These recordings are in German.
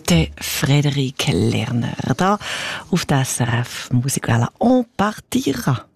Der Frédéric Lerner, da auf der SRF Musikwelle «On partira».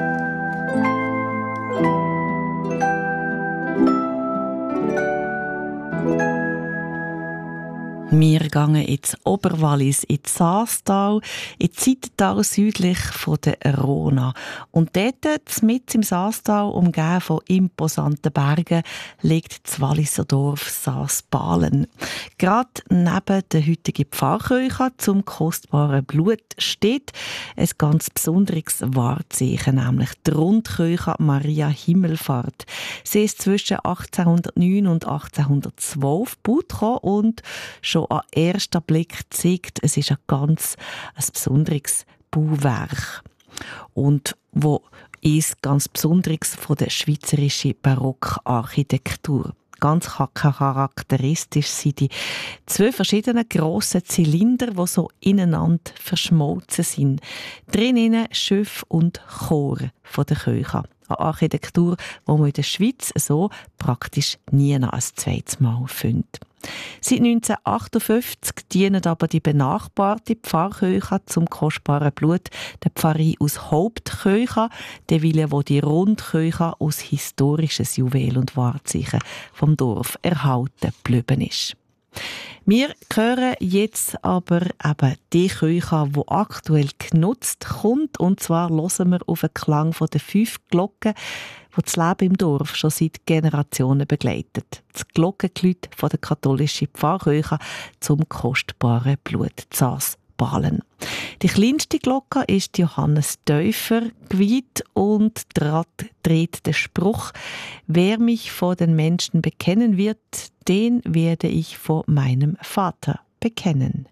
Wir gehen ins Oberwallis, ins Saastal, ins Zeitental südlich von der Rhona. Und dort, mitten im Saastal, umgeben von imposanten Bergen, liegt das Walliser Dorf Saas-Balen. Gerade neben der heutigen Pfarrkirche zum kostbaren Blut steht ein ganz besonderes Wahrzeichen, nämlich die Rundkirche Maria Himmelfahrt. Sie ist zwischen 1809 und 1812 gebaut und schon an ersten Blick zeigt, es ist ein ganz besonderes Bauwerk. Und wo ist ganz Besonderes von der schweizerischen Barockarchitektur. Ganz charakteristisch sind die 2 verschiedenen grossen Zylinder, die so ineinander verschmolzen sind. Drinnen Schiff und Chor von der Kirche. Eine Architektur, die man in der Schweiz so praktisch nie noch ein zweites Mal findet. Seit 1958 dienen aber die benachbarte Pfarrkirche zum kostbaren Blut der Pfarrei aus Hauptkirche, derweil wo die Rundkirche aus historisches Juwel und Wahrzeichen vom Dorf erhalten geblieben ist. Wir hören jetzt aber eben die Kirche, die aktuell genutzt kommt. Und zwar hören wir auf den Klang von den 5 Glocken, die das Leben im Dorf schon seit Generationen begleitet. Das Glockengeläut von der katholischen Pfarrkirche zum kostbaren Blut Saas-Balen. Die kleinste Glocke ist Johannes Täufer geweiht und dreht den Spruch: Wer mich vor den Menschen bekennen wird, den werde ich vor meinem Vater bekennen.